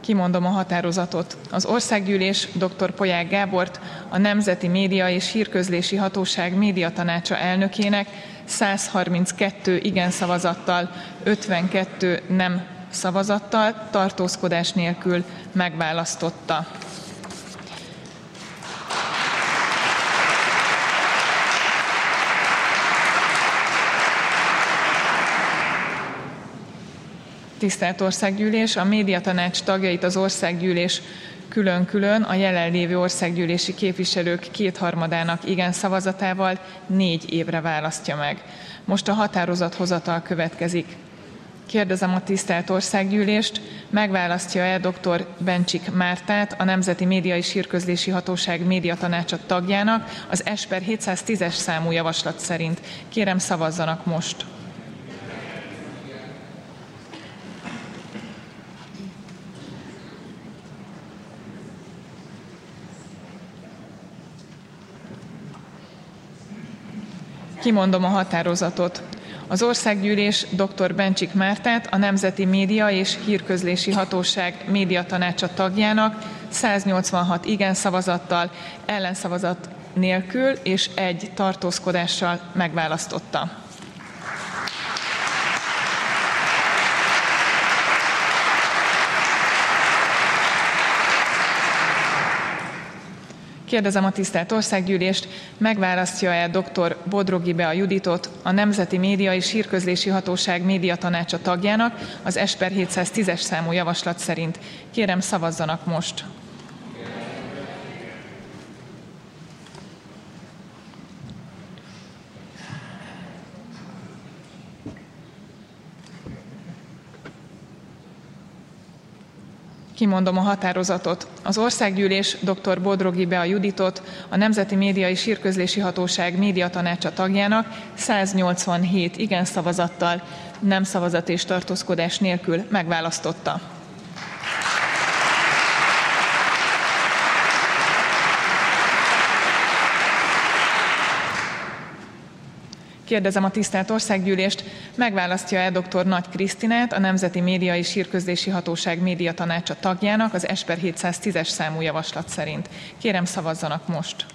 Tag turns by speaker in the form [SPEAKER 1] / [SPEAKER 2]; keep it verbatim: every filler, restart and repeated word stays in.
[SPEAKER 1] Kimondom a határozatot. Az Országgyűlés dr. Polyák Gábort a Nemzeti Média és Hírközlési Hatóság médiatanácsa elnökének száz harminckettő igen szavazattal, ötvenkettő nem szavazattal, tartózkodás nélkül megválasztotta. Tisztelt Országgyűlés, a médiatanács tagjait az Országgyűlés külön-külön a jelenlévő országgyűlési képviselők kétharmadának igen szavazatával négy évre választja meg. Most a határozathozatal következik. Kérdezem a tisztelt Országgyűlést, megválasztja-e dr. Bencsik Mártát a Nemzeti Média és Hírközlési Hatóság médiatanácsa tagjának az S per hétszáztízes számú javaslat szerint? Kérem, szavazzanak most! Kimondom a határozatot. Az Országgyűlés dr. Bencsik Mártát a Nemzeti Média és Hírközlési Hatóság médiatanácsa tagjának száznyolcvanhat igen szavazattal, ellenszavazat nélkül és egy tartózkodással megválasztotta. Kérdezem a tisztelt Országgyűlést, megválasztja-e dr. Bodrogi Bea Juditot a Nemzeti Média és Hírközlési Hatóság médiatanácsa tagjának az S per hétszáztízes számú javaslat szerint? Kérem, szavazzanak most! Kimondom a határozatot. Az Országgyűlés dr. Bodrogi Bea Juditot a Nemzeti Média és Hírközlési Hatóság médiatanácsa tagjának száznyolcvanhét igen szavazattal, nem szavazat és tartózkodás nélkül megválasztotta. Kérdezem a tisztelt Országgyűlést, megválasztja-e dr. Nagy Krisztinát a Nemzeti Média és Hírközlési Hatóság médiatanácsa tagjának az S per hétszáztízes számú javaslat szerint? Kérem, szavazzanak most!